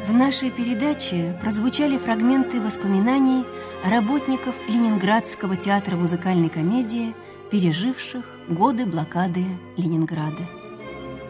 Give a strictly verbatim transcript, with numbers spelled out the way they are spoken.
В нашей передаче прозвучали фрагменты воспоминаний работников Ленинградского театра музыкальной комедии, переживших годы блокады Ленинграда.